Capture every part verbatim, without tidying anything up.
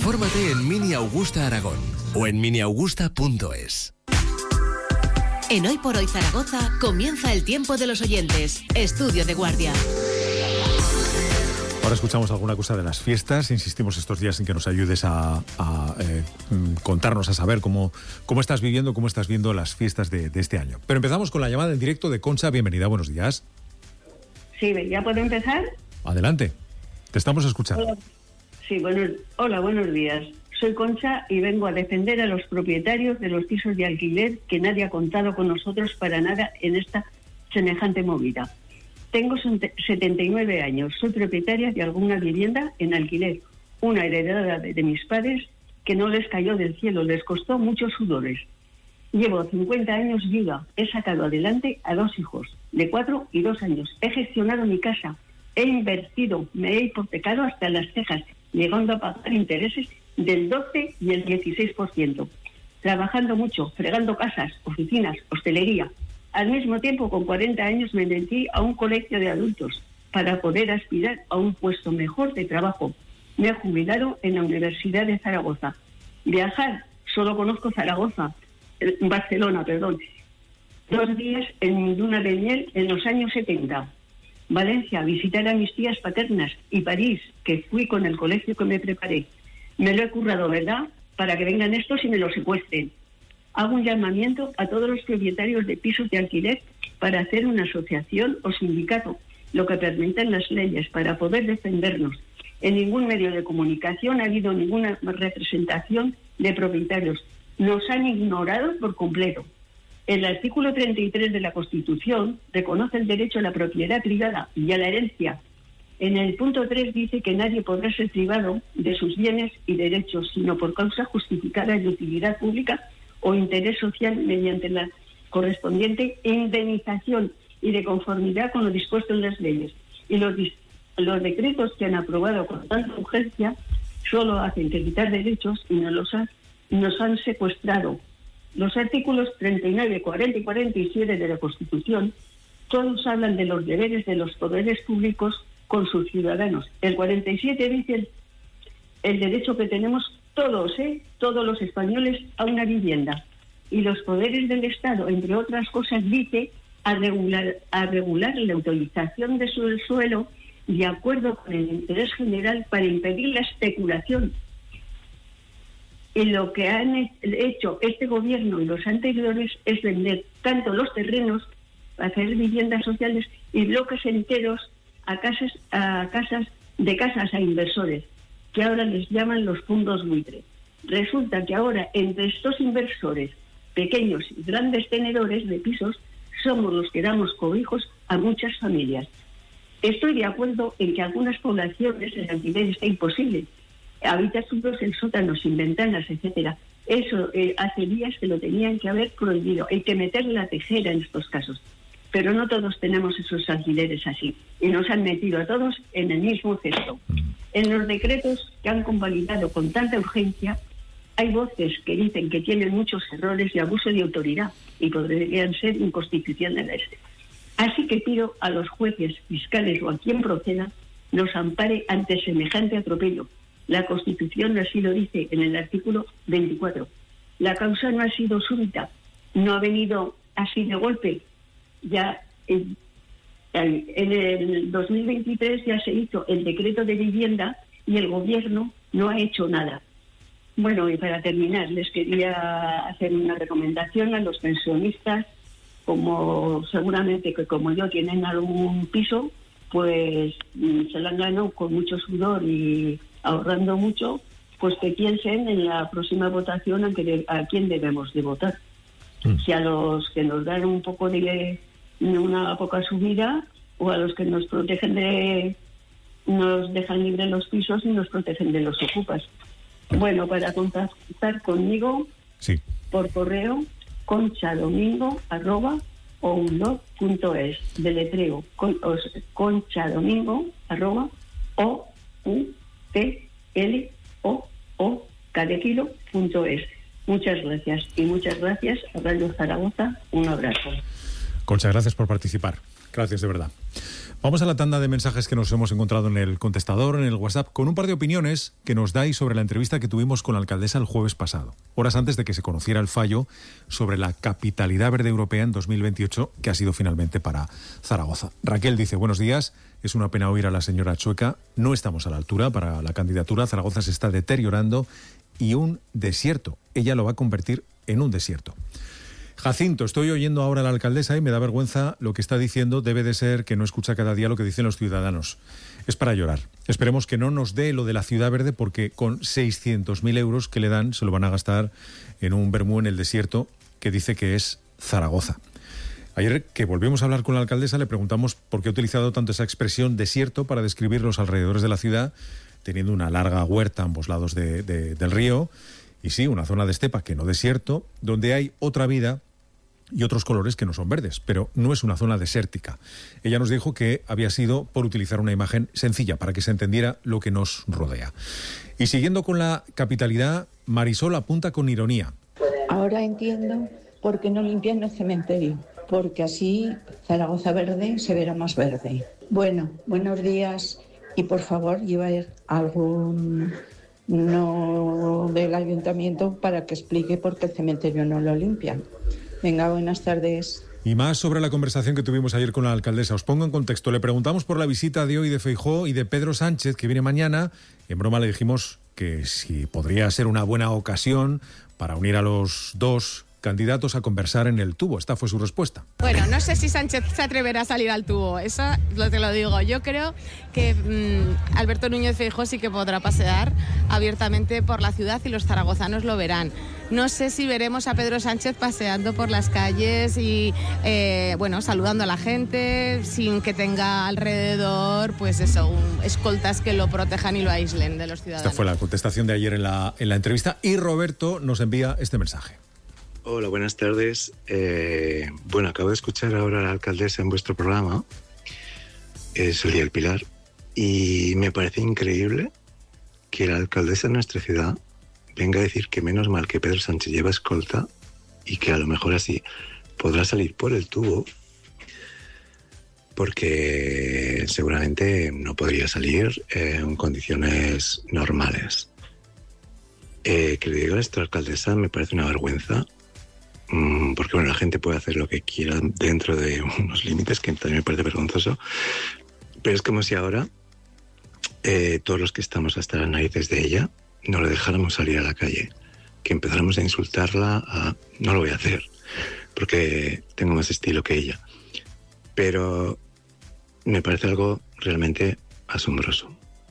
Infórmate en Mini Augusta Aragón o en mini augusta punto es. En Hoy por Hoy Zaragoza comienza el tiempo de los oyentes. Estudio de guardia. Ahora escuchamos alguna cosa de las fiestas. Insistimos estos días en que nos ayudes a, a eh, contarnos, a saber cómo, cómo estás viviendo, cómo estás viendo las fiestas de, de este año. Pero empezamos con la llamada en directo de Concha. Bienvenida, buenos días. Sí, ¿ya puedo empezar? Adelante, te estamos escuchando. Hola. Sí, bueno, hola, buenos días. Soy Concha y vengo a defender a los propietarios de los pisos de alquiler que nadie ha contado con nosotros para nada en esta semejante movida. Tengo setenta y nueve años, soy propietaria de alguna vivienda en alquiler, una heredada de, de mis padres que no les cayó del cielo, les costó muchos sudores. Llevo cincuenta años viuda, he sacado adelante a dos hijos, de cuatro y dos años. He gestionado mi casa, he invertido, me he hipotecado hasta las cejas, llegando a pagar intereses del doce y el dieciséis por ciento. Trabajando mucho, fregando casas, oficinas, hostelería. Al mismo tiempo, con cuarenta años me metí a un colegio de adultos para poder aspirar a un puesto mejor de trabajo. Me he jubilado en la Universidad de Zaragoza. Viajar, solo conozco Zaragoza, Barcelona, perdón. Dos días en mi luna de miel en los años setenta. Valencia, visitar a mis tías paternas, y París, que fui con el colegio que me preparé. Me lo he currado, ¿verdad? Para que vengan estos y me lo secuestren. Hago un llamamiento a todos los propietarios de pisos de alquiler para hacer una asociación o sindicato, lo que permitan las leyes, para poder defendernos. En ningún medio de comunicación ha habido ninguna representación de propietarios. Nos han ignorado por completo. El artículo treinta y tres de la Constitución reconoce el derecho a la propiedad privada y a la herencia. En el punto tres dice que nadie podrá ser privado de sus bienes y derechos, sino por causa justificada de utilidad pública o interés social mediante la correspondiente indemnización y de conformidad con lo dispuesto en las leyes. Y los, los decretos que han aprobado con tanta urgencia solo hacen que quitar derechos y nos, los ha, nos han secuestrado. Los artículos treinta y nueve, cuarenta y cuarenta y siete de la Constitución todos hablan de los deberes de los poderes públicos con sus ciudadanos. El cuarenta y siete dice el, el derecho que tenemos todos, ¿eh? todos los españoles a una vivienda. Y los poderes del Estado, entre otras cosas, dice a regular, a regular la autorización de su suelo de acuerdo con el interés general para impedir la especulación. Y lo que han hecho este gobierno y los anteriores es vender tanto los terrenos para hacer viviendas sociales y bloques enteros a casas, a casas de casas a inversores, que ahora les llaman los fondos buitre. Resulta que ahora entre estos inversores, pequeños y grandes tenedores de pisos, somos los que damos cobijos a muchas familias. Estoy de acuerdo en que algunas poblaciones el alquiler está imposible. Habitaciones en sótanos, sin ventanas, etcétera. Eso eh, hace días que lo tenían que haber prohibido. Hay que meter la tijera en estos casos. Pero no todos tenemos esos alquileres así. Y nos han metido a todos en el mismo cesto. En los decretos que han convalidado con tanta urgencia, hay voces que dicen que tienen muchos errores de abuso de autoridad y podrían ser inconstitucionales. Así que pido a los jueces, fiscales o a quien proceda, nos ampare ante semejante atropello. La Constitución así lo dice en el artículo veinticuatro. La causa no ha sido súbita, no ha venido así de golpe. Ya en, en el dos mil veintitrés ya se hizo el decreto de vivienda y el gobierno no ha hecho nada. Bueno, y para terminar, les quería hacer una recomendación a los pensionistas, como seguramente que como yo tienen algún piso, pues se lo han ganado con mucho sudor y ahorrando mucho, pues que piensen en la próxima votación a, que, a quién debemos de votar. Mm. Si a los que nos dan un poco de una poca subida o a los que nos protegen de nos dejan libres los pisos y nos protegen de los ocupas. Bueno, para contactar conmigo, sí, por correo, conchadomingo arroba outlook punto es, deletreo con, os, conchadomingo arroba o u t l o o cada kilo punto es. Muchas gracias y muchas gracias a Radio Zaragoza. Un abrazo. Concha, gracias por participar. Gracias de verdad. Vamos a la tanda de mensajes que nos hemos encontrado en el contestador, en el WhatsApp, con un par de opiniones que nos dais sobre la entrevista que tuvimos con la alcaldesa el jueves pasado, horas antes de que se conociera el fallo sobre la capitalidad verde europea en dos mil veintiocho, que ha sido finalmente para Zaragoza. Raquel dice, buenos días, es una pena oír a la señora Chueca, no estamos a la altura para la candidatura, Zaragoza se está deteriorando y un desierto, ella lo va a convertir en un desierto. Jacinto, estoy oyendo ahora a la alcaldesa y me da vergüenza lo que está diciendo, debe de ser que no escucha cada día lo que dicen los ciudadanos. Es para llorar. Esperemos que no nos dé lo de la Ciudad Verde porque con seiscientos mil euros que le dan se lo van a gastar en un vermú en el desierto que dice que es Zaragoza. Ayer que volvimos a hablar con la alcaldesa le preguntamos por qué ha utilizado tanto esa expresión desierto para describir los alrededores de la ciudad, teniendo una larga huerta a ambos lados de, de, del río y sí, una zona de estepa que no desierto, donde hay otra vida y otros colores que no son verdes, pero no es una zona desértica. Ella nos dijo que había sido por utilizar una imagen sencilla para que se entendiera lo que nos rodea. Y siguiendo con la capitalidad, Marisol apunta con ironía. Ahora entiendo por qué no limpian el cementerio, porque así Zaragoza verde se verá más verde. Bueno, buenos días y por favor llevar algún no del ayuntamiento para que explique por qué el cementerio no lo limpian. Venga, buenas tardes. Y más sobre la conversación que tuvimos ayer con la alcaldesa. Os pongo en contexto. Le preguntamos por la visita de hoy de Feijóo y de Pedro Sánchez, que viene mañana. En broma le dijimos que si podría ser una buena ocasión para unir a los dos candidatos a conversar en el tubo. Esta fue su respuesta. Bueno, no sé si Sánchez se atreverá a salir al tubo, eso lo te lo digo. Yo creo que mmm, Alberto Núñez Feijóo sí que podrá pasear abiertamente por la ciudad y los zaragozanos lo verán. No sé si veremos a Pedro Sánchez paseando por las calles y, eh, bueno, saludando a la gente sin que tenga alrededor, pues eso, un, escoltas que lo protejan y lo aíslen de los ciudadanos. Esta fue la contestación de ayer en la, en la entrevista y Roberto nos envía este mensaje. Hola, buenas tardes. Eh, bueno, acabo de escuchar ahora a la alcaldesa en vuestro programa, eh, Solía el Pilar, y me parece increíble que la alcaldesa de nuestra ciudad venga a decir que menos mal que Pedro Sánchez lleva escolta y que a lo mejor así podrá salir por el tubo, porque seguramente no podría salir eh, en condiciones normales. Eh, que le diga esto a la alcaldesa me parece una vergüenza. Porque bueno, la gente puede hacer lo que quiera dentro de unos límites, que también me parece vergonzoso, pero es como si ahora eh, todos los que estamos hasta las narices de ella no le dejáramos salir a la calle, que empezáramos a insultarla, a... no lo voy a hacer porque tengo más estilo que ella, pero me parece algo realmente asombroso.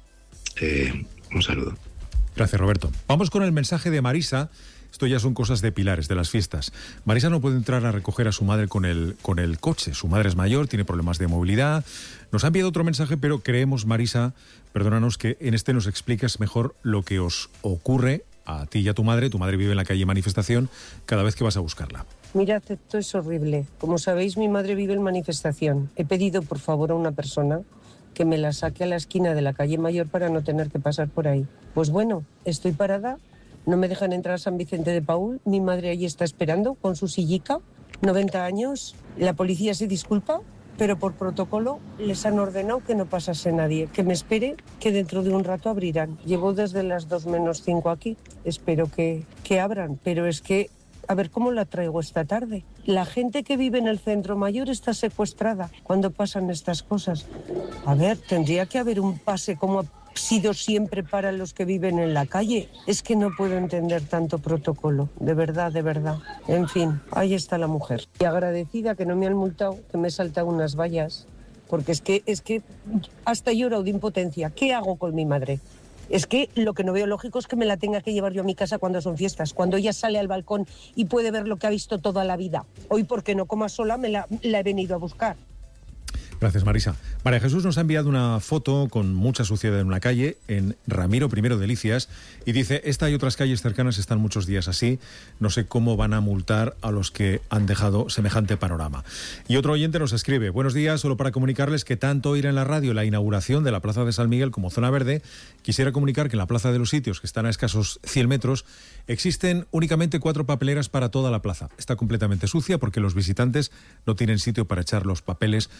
Eh, un saludo. Gracias, Roberto. Vamos con el mensaje de Marisa. Esto ya son cosas de pilares, de las fiestas. Marisa no puede entrar a recoger a su madre con el, con el coche. Su madre es mayor, tiene problemas de movilidad. Nos ha enviado otro mensaje, pero creemos, Marisa, perdónanos, que en este nos explicas mejor lo que os ocurre a ti y a tu madre. Tu madre vive en la calle Manifestación cada vez que vas a buscarla. Mirad, esto es horrible. Como sabéis, mi madre vive en Manifestación. He pedido, por favor, a una persona que me la saque a la esquina de la calle Mayor para no tener que pasar por ahí. Pues bueno, estoy parada. No me dejan entrar a San Vicente de Paúl. Mi madre allí está esperando con su sillica, noventa años. La policía se disculpa, pero por protocolo les han ordenado que no pasase nadie. Que me espere, que dentro de un rato abrirán. Llevo desde las dos menos cinco aquí. Espero que, que abran, pero es que, a ver cómo la traigo esta tarde. La gente que vive en el centro mayor está secuestrada cuando pasan estas cosas. A ver, tendría que haber un pase como sido siempre para los que viven en la calle. Es que no puedo entender tanto protocolo, de verdad, de verdad. En fin, ahí está la mujer. Y agradecida que no me han multado, que me he saltado unas vallas, porque es que, es que hasta he llorado de impotencia. ¿Qué hago con mi madre? Es que lo que no veo lógico es que me la tenga que llevar yo a mi casa cuando son fiestas, cuando ella sale al balcón y puede ver lo que ha visto toda la vida. Hoy, porque no coma sola, me la, la he venido a buscar. Gracias, Marisa. María Jesús nos ha enviado una foto con mucha suciedad en una calle, en Ramiro primero Delicias, y dice, esta y otras calles cercanas están muchos días así, no sé cómo van a multar a los que han dejado semejante panorama. Y otro oyente nos escribe, buenos días, solo para comunicarles que tanto oír en la radio la inauguración de la Plaza de San Miguel como Zona Verde, quisiera comunicar que en la Plaza de los Sitios, que están a escasos cien metros, existen únicamente cuatro papeleras para toda la plaza. Está completamente sucia porque los visitantes no tienen sitio para echar los papeles y bolsas.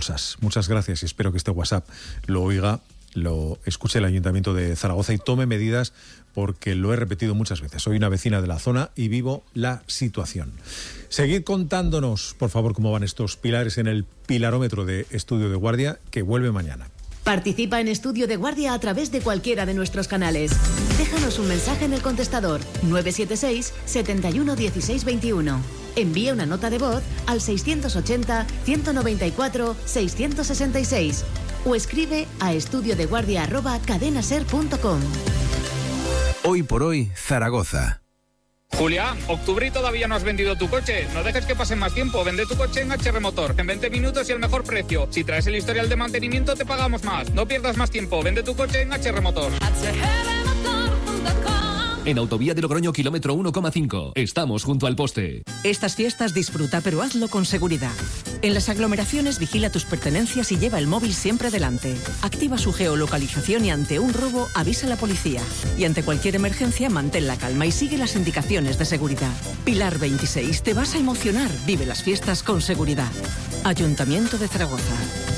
bolsas. Muchas gracias y espero que este WhatsApp lo oiga, lo escuche el Ayuntamiento de Zaragoza y tome medidas, porque lo he repetido muchas veces. Soy una vecina de la zona y vivo la situación. Seguid contándonos, por favor, cómo van estos pilares en el pilarómetro de Estudio de Guardia, que vuelve mañana. Participa en Estudio de Guardia a través de cualquiera de nuestros canales. Déjanos un mensaje en el contestador nueve siete seis, setenta y uno, dieciséis, veintiuno. Envía una nota de voz al seiscientos ochenta, ciento noventa y cuatro, seiscientos sesenta y seis o escribe a estudiodeguardia arroba cadenaser punto com. Hoy por hoy, Zaragoza. Julia, octubre y todavía no has vendido tu coche. No dejes que pase más tiempo. Vende tu coche en H R Motor. En veinte minutos y el mejor precio. Si traes el historial de mantenimiento, te pagamos más. No pierdas más tiempo. Vende tu coche en H R Motor. En Autovía de Logroño, kilómetro uno coma cinco. Estamos junto al poste. Estas fiestas disfruta, pero hazlo con seguridad. En las aglomeraciones vigila tus pertenencias y lleva el móvil siempre delante. Activa su geolocalización y ante un robo avisa a la policía. Y ante cualquier emergencia mantén la calma y sigue las indicaciones de seguridad. Pilar veintiséis, te vas a emocionar. Vive las fiestas con seguridad. Ayuntamiento de Zaragoza.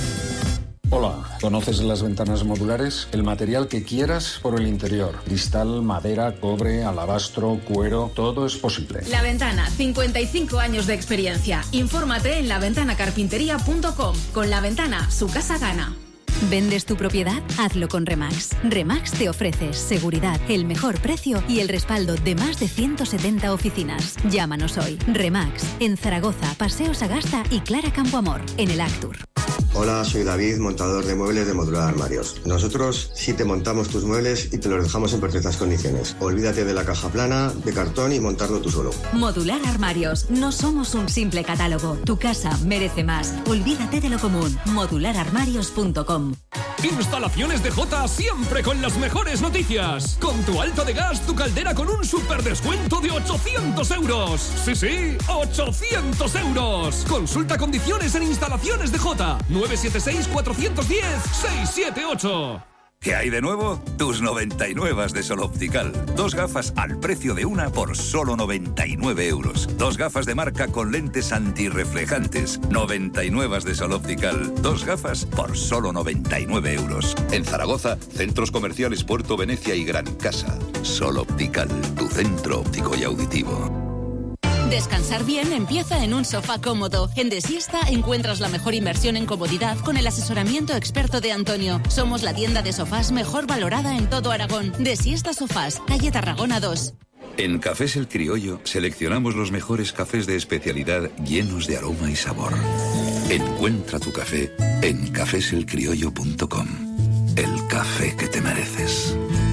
Hola, ¿conoces las ventanas modulares? El material que quieras por el interior. Cristal, madera, cobre, alabastro, cuero, todo es posible. La Ventana, cincuenta y cinco años de experiencia. Infórmate en la ventana carpintería punto com. Con La Ventana, su casa gana. ¿Vendes tu propiedad? Hazlo con Remax. Remax te ofrece seguridad, el mejor precio y el respaldo de más de ciento setenta oficinas. Llámanos hoy. Remax, en Zaragoza, Paseo Sagasta y Clara Campoamor, en el Actur. Hola, soy David, montador de muebles de Modular Armarios. Nosotros sí te montamos tus muebles y te los dejamos en perfectas condiciones. Olvídate de la caja plana, de cartón y montarlo tú solo. Modular Armarios. No somos un simple catálogo. Tu casa merece más. Olvídate de lo común. modular armarios punto com. Instalaciones de Jota siempre con las mejores noticias. Con tu alto de gas, tu caldera con un super descuento de ochocientos euros. Sí, sí, ochocientos euros. Consulta condiciones en Instalaciones de Jota. nueve siete seis, cuatro uno cero, seis siete ocho. ¿Qué hay de nuevo? Tus noventa y nueve de Sol Optical. Dos gafas al precio de una por solo noventa y nueve euros. Dos gafas de marca con lentes antirreflejantes. noventa y nueve de Sol Optical. Dos gafas por solo noventa y nueve euros. En Zaragoza, centros comerciales Puerto Venecia y Gran Casa. Sol Optical, tu centro óptico y auditivo. Descansar bien empieza en un sofá cómodo. En De Siesta encuentras la mejor inversión en comodidad con el asesoramiento experto de Antonio. Somos la tienda de sofás mejor valorada en todo Aragón. De Siesta Sofás, calle Tarragona dos. En Cafés El Criollo seleccionamos los mejores cafés de especialidad llenos de aroma y sabor. Encuentra tu café en cafés el criollo punto com. El café que te mereces.